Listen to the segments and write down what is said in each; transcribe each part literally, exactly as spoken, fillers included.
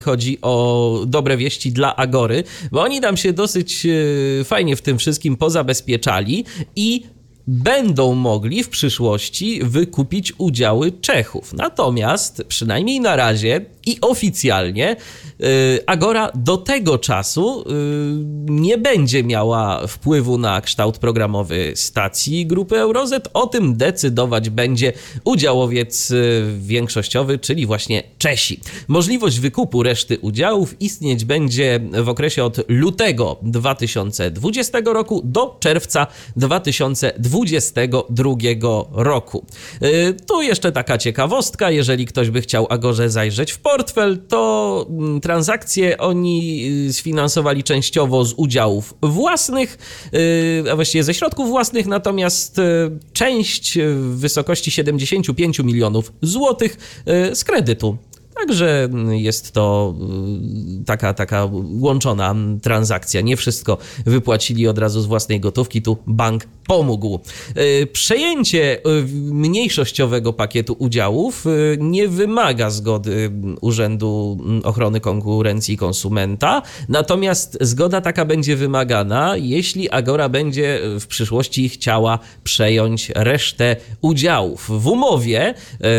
chodzi o dobre wieści dla Agory, bo oni nam się dosyć fajnie w tym wszystkim pozabezpieczali i będą mogli w przyszłości wykupić udziały Czechów. Natomiast przynajmniej na razie i oficjalnie Agora do tego czasu nie będzie miała wpływu na kształt programowy stacji grupy Eurozet. O tym decydować będzie udziałowiec większościowy, czyli właśnie Czesi. Możliwość wykupu reszty udziałów istnieć będzie w okresie od lutego dwa tysiące dwudziestego roku do czerwca dwa tysiące dwudziestego drugiego roku. Tu jeszcze taka ciekawostka, jeżeli ktoś by chciał Agorze zajrzeć w portfel, to transakcje oni sfinansowali częściowo z udziałów własnych, a właściwie ze środków własnych, natomiast część w wysokości siedemdziesiąt pięć milionów złotych z kredytu. Także jest to taka, taka łączona transakcja. Nie wszystko wypłacili od razu z własnej gotówki, tu bank pomógł. Przejęcie mniejszościowego pakietu udziałów nie wymaga zgody Urzędu Ochrony Konkurencji i Konsumenta, natomiast zgoda taka będzie wymagana, jeśli Agora będzie w przyszłości chciała przejąć resztę udziałów. W umowie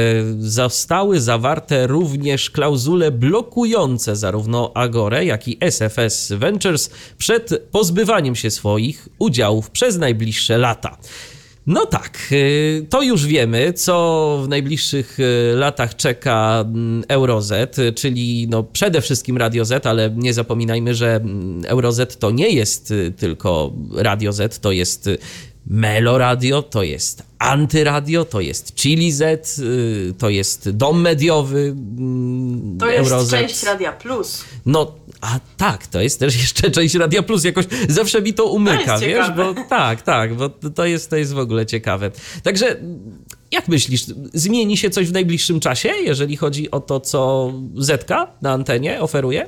zostały zawarte również klauzule blokujące zarówno Agorę, jak i S F S Ventures przed pozbywaniem się swoich udziałów przez najbliższe lata. No tak, to już wiemy, co w najbliższych latach czeka Eurozet, czyli no przede wszystkim Radio Z, ale nie zapominajmy, że Eurozet to nie jest tylko Radio Z, to jest Meloradio, to jest Antyradio, to jest Chili Z, to jest Dom Mediowy To jest Eurozet. część Radia Plus. No, a tak, to jest też jeszcze część Radia Plus, jakoś zawsze mi to umyka, to wiesz, bo tak, tak, bo to jest, to jest w ogóle ciekawe. Także jak myślisz, zmieni się coś w najbliższym czasie, jeżeli chodzi o to, co Zetka na antenie oferuje?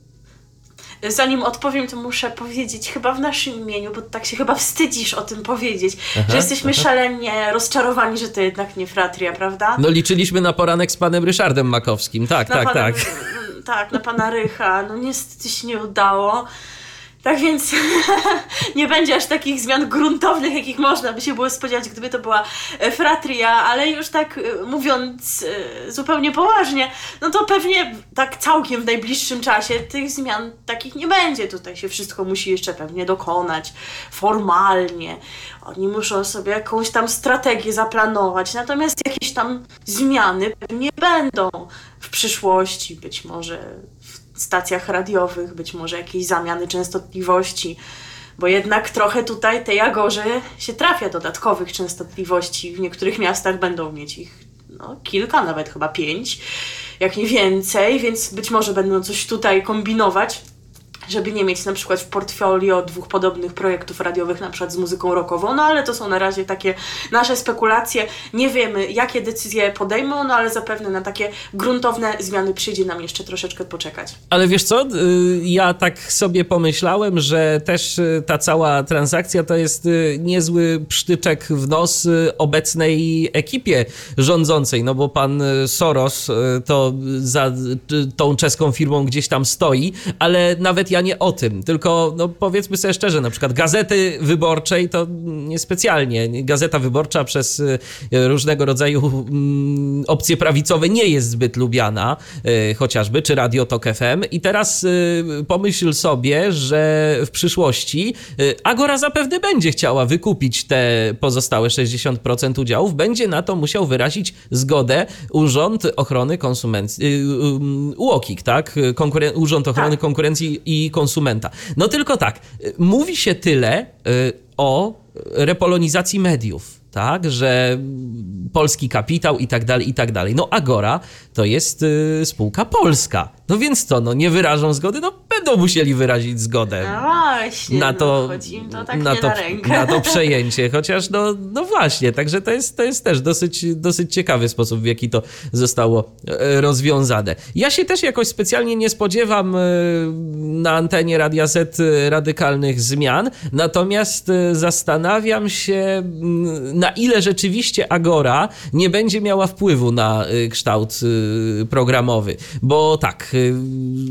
Zanim odpowiem, to muszę powiedzieć chyba w naszym imieniu, bo tak się chyba wstydzisz o tym powiedzieć, aha, że jesteśmy aha. szalenie rozczarowani, że to jednak nie Fratria, prawda? No liczyliśmy na poranek z panem Ryszardem Makowskim, tak, na tak, pana, tak. Tak, na pana Rycha, no niestety się nie udało. Tak więc nie będzie aż takich zmian gruntownych, jakich można by się było spodziewać, gdyby to była Fratria, ale już tak mówiąc zupełnie poważnie, no to pewnie tak całkiem w najbliższym czasie tych zmian takich nie będzie. Tutaj się wszystko musi jeszcze pewnie dokonać formalnie. Oni muszą sobie jakąś tam strategię zaplanować, natomiast jakieś tam zmiany pewnie będą w przyszłości, być może w stacjach radiowych, być może jakieś zamiany częstotliwości, bo jednak trochę tutaj tej Agorze się trafia dodatkowych częstotliwości. W niektórych miastach będą mieć ich no, kilka, nawet chyba pięć, jak nie więcej, więc być może będą coś tutaj kombinować, żeby nie mieć na przykład w portfolio dwóch podobnych projektów radiowych, na przykład z muzyką rockową, no ale to są na razie takie nasze spekulacje. Nie wiemy, jakie decyzje podejmą, no ale zapewne na takie gruntowne zmiany przyjdzie nam jeszcze troszeczkę poczekać. Ale wiesz co, ja tak sobie pomyślałem, że też ta cała transakcja to jest niezły psztyczek w nos obecnej ekipie rządzącej, no bo pan Soros to za tą czeską firmą gdzieś tam stoi, ale nawet ja nie o tym, tylko no powiedzmy sobie szczerze, na przykład Gazety Wyborczej to niespecjalnie. Gazeta Wyborcza przez różnego rodzaju opcje prawicowe nie jest zbyt lubiana, chociażby, czy Radio Tok F M. I teraz pomyśl sobie, że w przyszłości Agora zapewne będzie chciała wykupić te pozostałe sześćdziesiąt procent udziałów, będzie na to musiał wyrazić zgodę Urząd Ochrony Konsumencji, U O K I K, tak? Konkuren- Urząd Ochrony tak. Konkurencji i Konsumenta. No tylko tak, mówi się tyle o repolonizacji mediów, tak, że polski kapitał i tak dalej, i tak dalej. No Agora to jest spółka polska. No więc co, no nie wyrażą zgody? No będą będą musieli wyrazić zgodę. No właśnie, na to, no, chodzi im to tak na, nie to, na rękę. na to przejęcie, chociaż no, no właśnie, także to jest, to jest też dosyć, dosyć ciekawy sposób, w jaki to zostało rozwiązane. Ja się też jakoś specjalnie nie spodziewam na antenie Radia Z radykalnych zmian, natomiast zastanawiam się, na ile rzeczywiście Agora nie będzie miała wpływu na kształt programowy, bo tak,